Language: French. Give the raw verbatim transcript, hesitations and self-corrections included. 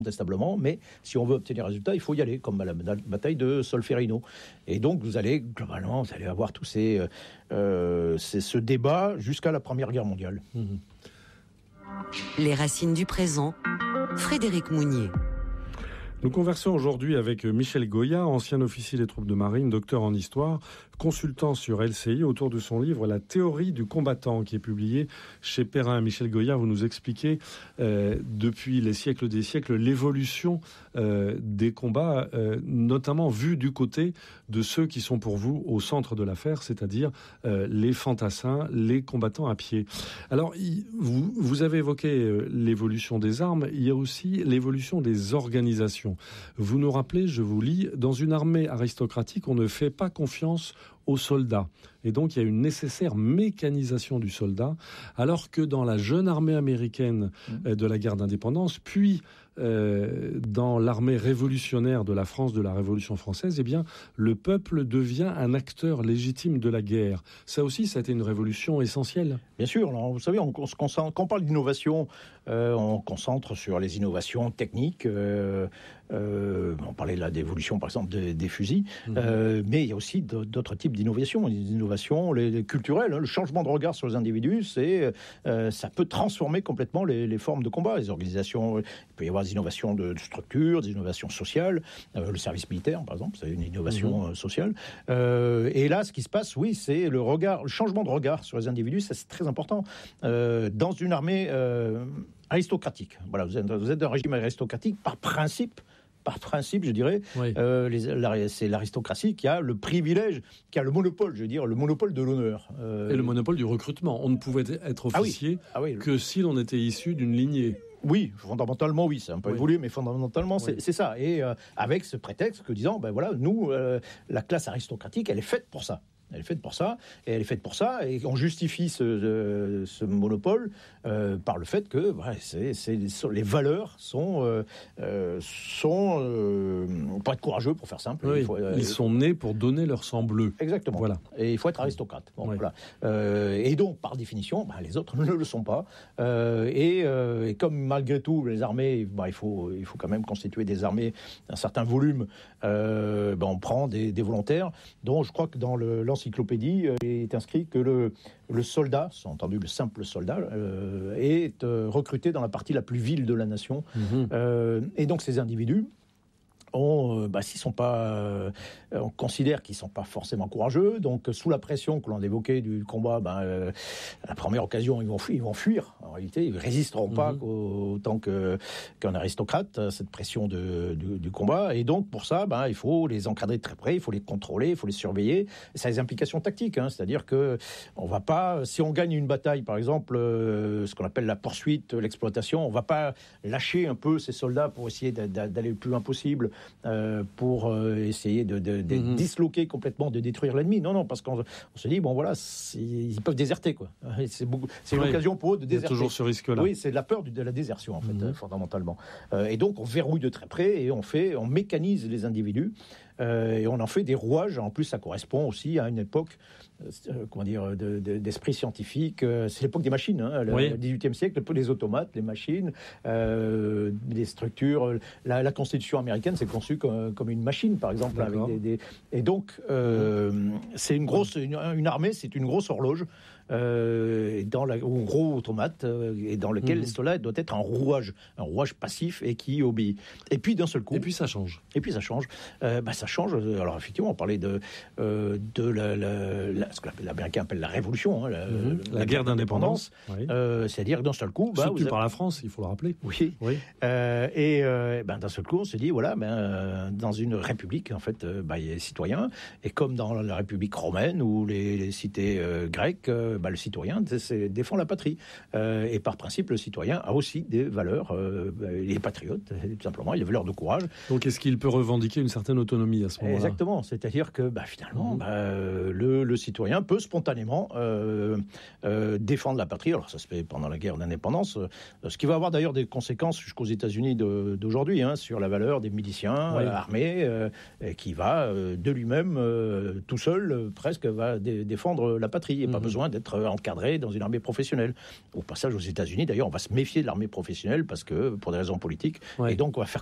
incontestablement, mais si on veut obtenir un résultat, il faut y aller, comme à la bataille de Solferino. Et donc, vous allez, globalement, vous allez avoir tous ces, euh, ces, ce débat jusqu'à la Première Guerre mondiale. Mmh. Les racines du présent, Frédéric Mounier. Nous conversons aujourd'hui avec Michel Goya, ancien officier des troupes de marine, docteur en histoire, consultant sur L C I autour de son livre « La théorie du combattant » qui est publié chez Perrin. Michel Goya, vous nous expliquez euh, depuis les siècles des siècles l'évolution euh, des combats, euh, notamment vu du côté de ceux qui sont pour vous au centre de l'affaire, c'est-à-dire euh, les fantassins, les combattants à pied. Alors, il, vous, vous avez évoqué euh, l'évolution des armes, il y a aussi l'évolution des organisations. Vous nous rappelez, je vous lis, dans une armée aristocratique, on ne fait pas confiance aux soldats. Et donc, il y a une nécessaire mécanisation du soldat, alors que dans la jeune armée américaine euh, de la guerre d'indépendance, puis euh, dans l'armée révolutionnaire de la France, de la Révolution française, eh bien, le peuple devient un acteur légitime de la guerre. Ça aussi, ça a été une révolution essentielle. Bien sûr. Alors, vous savez, on, on se concentre, quand on parle d'innovation, euh, on concentre sur les innovations techniques. Euh, euh, on parlait là d'évolution, par exemple, des, des fusils. Mmh. Euh, mais il y a aussi d'autres types d'innovations. Des innovations les, les culturelles. Hein. Le changement de regard sur les individus, c'est, euh, ça peut transformer complètement les, les formes de combat, les organisations. Il peut y avoir des innovations de, de structure, des innovations sociales. Euh, le service militaire, par exemple, c'est une innovation mmh. euh, sociale. Euh, et là, ce qui se passe, oui, c'est le regard, le changement de regard sur les individus. Ça, c'est très important. Euh, dans une armée euh, aristocratique, voilà, vous êtes, vous êtes un régime aristocratique par principe. Par principe, je dirais, oui. euh, les, la, c'est l'aristocratie qui a le privilège, qui a le monopole, je veux dire, le monopole de l'honneur. Euh... Et le monopole du recrutement. On ne pouvait être officier ah oui. Ah oui. que si l'on était issu d'une lignée. Oui, fondamentalement, oui, c'est un peu oui. évolué, mais fondamentalement, oui. c'est, c'est ça. Et euh, avec ce prétexte que disant, ben voilà, nous, euh, la classe aristocratique, elle est faite pour ça. Elle est faite pour ça, et elle est faite pour ça, et on justifie ce, ce, ce monopole euh, par le fait que ouais, c'est, c'est, les valeurs sont, euh, euh, sont euh, pour être courageux, pour faire simple. Oui, il faut, euh, ils sont nés pour donner leur sang bleu. Exactement. Voilà. Et il faut être aristocrate. Bon, oui. voilà. euh, et donc, par définition, bah, les autres ne le sont pas. Euh, et, euh, et comme malgré tout, les armées, bah, il, faut, il faut quand même constituer des armées d'un certain volume, euh, bah, on prend des, des volontaires, dont je crois que dans le l'encyclopédie euh, est inscrit que le, le soldat, entendu le simple soldat, euh, est euh, recruté dans la partie la plus vile de la nation. Mmh. Euh, et donc ces individus, on, bah, s'ils sont pas, euh, on considère qu'ils sont pas forcément courageux. Donc, sous la pression que l'on évoquait du combat, ben, euh, à la première occasion, ils vont fuir. Ils vont fuir. En réalité, ils résisteront mmh. pas autant que qu'un aristocrate à cette pression de, de, du combat. Et donc, pour ça, ben, il faut les encadrer de très près. Il faut les contrôler. Il faut les surveiller. Et ça a des implications tactiques. Hein, c'est-à-dire que on va pas, si on gagne une bataille, par exemple, euh, ce qu'on appelle la poursuite, l'exploitation, on va pas lâcher un peu ces soldats pour essayer d'aller le plus loin possible. Euh, pour euh, essayer de, de, de mmh. disloquer complètement, de détruire l'ennemi. Non, non, parce qu'on on se dit, bon voilà, ils peuvent déserter, quoi. C'est, beaucoup, c'est oui. l'occasion pour eux de déserter. Il y a toujours ce risque-là. Oui, c'est de la peur de la désertion, en fait, mmh. hein, fondamentalement. Euh, et donc, on verrouille de très près et on fait, on mécanise les individus euh, et on en fait des rouages. En plus, ça correspond aussi à une époque, euh, comment dire, de, de, d'esprit scientifique. C'est l'époque des machines, hein, le oui. dix-huitième siècle, les automates, les machines, euh, les structures. La, la Constitution américaine, c'est conçu comme, comme une machine, par exemple. Avec des, des... Et donc, euh, c'est une grosse, une, une armée, c'est une grosse horloge, euh, dans la, ou un gros automate, euh, et dans lequel mmh. cela doit être un rouage, un rouage passif et qui obéit. Et puis d'un seul coup. Et puis ça change. Et puis ça change. Euh, bah ça change. Alors effectivement, on parlait de euh, de la, la, la ce que l'Américain appelle la révolution, hein, la, mmh. la, la guerre d'indépendance. d'indépendance oui. euh, c'est-à-dire d'un seul coup, bah, soutenue avez... par la France, il faut le rappeler. Oui. oui. Euh, et euh, ben d'un seul coup, on se dit voilà, ben euh, dans une république, en fait, euh, bah, il y a les citoyens, et comme dans la République romaine ou les, les cités euh, grecques, euh, bah, le citoyen c'est, c'est, défend la patrie. Euh, et par principe, le citoyen a aussi des valeurs. Euh, il est patriote, tout simplement, il a des valeurs de courage. Donc, est-ce qu'il peut revendiquer une certaine autonomie à ce moment-là ? Exactement. C'est-à-dire que, bah, finalement, mmh. bah, le, le citoyen peut spontanément euh, euh, défendre la patrie. Alors, ça se fait pendant la guerre d'indépendance, euh, ce qui va avoir d'ailleurs des conséquences jusqu'aux États-Unis de, d'aujourd'hui, hein, sur la valeur des miliciens oui. euh, armés, euh, qui va euh, de lui-même, euh, tout seul, euh, presque, va dé- défendre la patrie. Il n'y a mmh. pas besoin d'être être encadré dans une armée professionnelle. Au passage, aux États-Unis, d'ailleurs, on va se méfier de l'armée professionnelle parce que, pour des raisons politiques, ouais. et donc on va faire